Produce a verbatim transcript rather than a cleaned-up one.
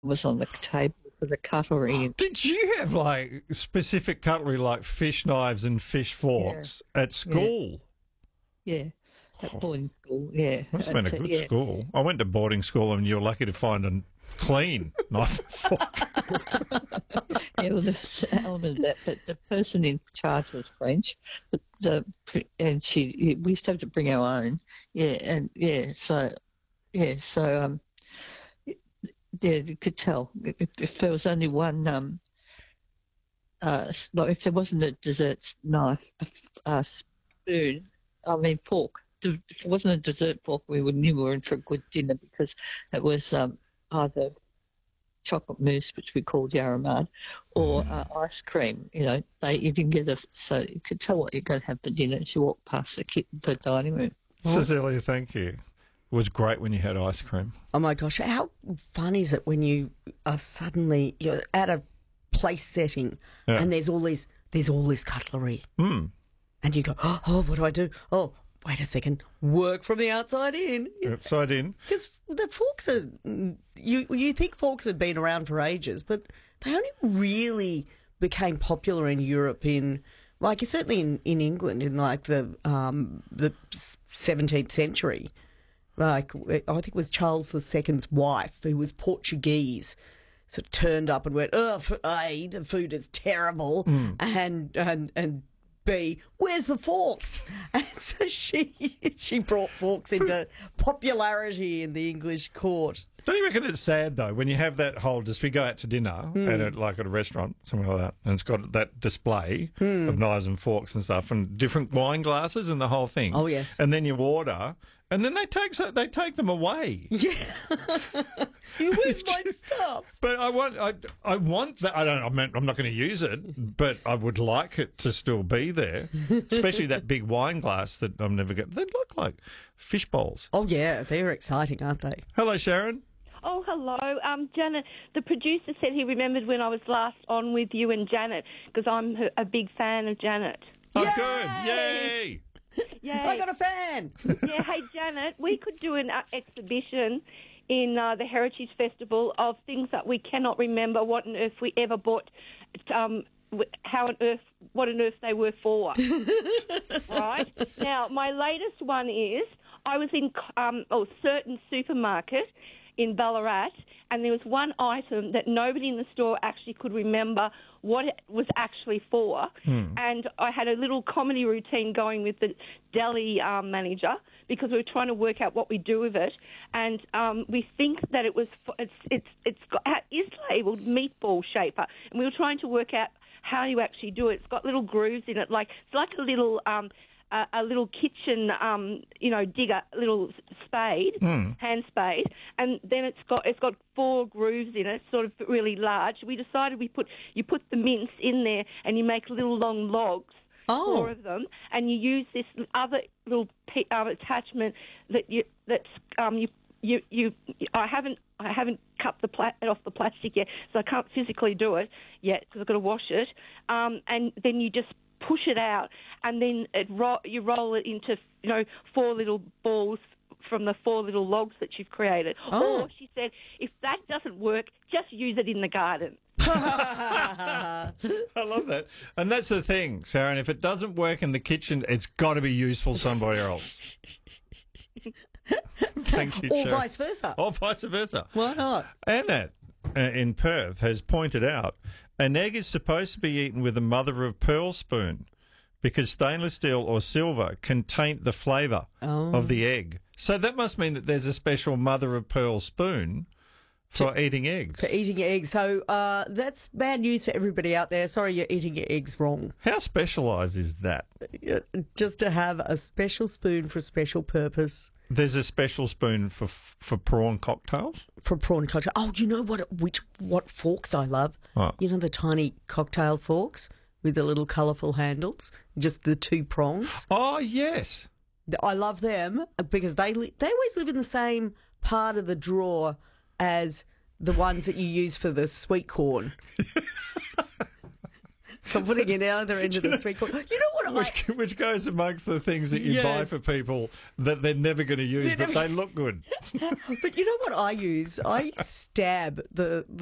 was on the table for the cutlery. Did you have like specific cutlery like fish knives and fish forks yeah. at school? Yeah, at boarding school, yeah. Must have been a good yeah. school. I went to boarding school and you were lucky to find a clean knife and fork. Yeah, well, there's an element of that, but the person in charge was French, but the and she we used to have to bring our own. Yeah, and yeah, so yeah, so um, yeah, you could tell if, if there was only one um, uh, like if there wasn't a dessert knife, a spoon. I mean, fork. If it wasn't a dessert fork, we would knew we were in for a good dinner because it was um, either chocolate mousse, which we called Yaramad, or uh, ice cream. You know, they you didn't get a so you could tell what you're going to have for dinner as you walk past the kit, the dining room. Cecilia, thank you. It was great when you had ice cream. Oh my gosh, how fun is it when you are suddenly you're at a place setting yeah. and there's all these there's all this cutlery. Mm. And you go, oh, what do I do? Oh, wait a second, work from the outside in. Outside in. Because the forks are, you you think forks have been around for ages, but they only really became popular in Europe in, like, certainly in, in England in like the um, the seventeenth century. Like, I think it was Charles the Second's wife, who was Portuguese, sort of turned up and went, oh, A, the food is terrible, mm. and and and B, where's the forks? And so she she brought forks into popularity in the English court. Don't you reckon it's sad, though, when you have that whole, just we go out to dinner, mm. at a, like at a restaurant, something like that, and it's got that display mm. of knives and forks and stuff and different wine glasses and the whole thing. Oh, yes. And then you order, and then they take so they take them away. Yeah. Where's my stuff? But I want, I, I want that. I don't. I mean, I'm not going to use it, but I would like it to still be there. Especially that big wine glass that I'm never getting. They look like fish bowls. Oh yeah, they're exciting, aren't they? Hello, Sharon. Oh, hello. Um, Janet, the producer said he remembered when I was last on with you and Janet because I'm a big fan of Janet. Oh, Yay! good. Yay! Yay. I got a fan. Yeah, hey, Janet, we could do an uh, exhibition in uh, the Heritage Festival of things that we cannot remember what on earth we ever bought, um, how on earth, what on earth they were for. Right? Now, my latest one is I was in um, oh, certain supermarket in Ballarat, and there was one item that nobody in the store actually could remember what it was actually for. Hmm. And I had a little comedy routine going with the deli um, manager because we were trying to work out what we do with it. And um, we think that it was it's it's it's got, it is labelled meatball shaper, and we were trying to work out how you actually do it. It's got little grooves in it, like it's like a little. Um, A, a little kitchen, um, you know, digger, little spade, mm. hand spade, and then it's got it's got four grooves in it, sort of really large. We decided we put you put the mince in there, and you make little long logs, oh. four of them, and you use this other little um, attachment that you that's um, you you you. I haven't I haven't cut the pla- off the plastic yet, so I can't physically do it yet because I've got to wash it, um, and then you just push it out, and then it ro- you roll it into, you know, four little balls from the four little logs that you've created. Oh. Or, she said, if that doesn't work, just use it in the garden. I love that. And that's the thing, Sharon, if it doesn't work in the kitchen, it's got to be useful somewhere else. Thank you, Or Sharon. vice versa. Or vice versa. Why not? Annette uh, in Perth has pointed out an egg is supposed to be eaten with a mother of pearl spoon because stainless steel or silver can taint the flavour oh. of the egg. So that must mean that there's a special mother of pearl spoon for to, eating eggs. For eating eggs. So uh, that's bad news for everybody out there. Sorry, you're eating your eggs wrong. How specialised is that? Just to have a special spoon for a special purpose. There's a special spoon for for prawn cocktails? For prawn cocktail. Oh, do you know what which what forks I love? What? You know the tiny cocktail forks with the little colourful handles, just the two prongs. Oh, yes. I love them because they li- they always live in the same part of the drawer as the ones that you use for the sweet corn. So putting it out the end of the sweet corn. You know what know, which, like, which goes amongst the things that you Yeah. buy for people that they're never going to use, They're but never- they look good. but you know what I use? I stab the, the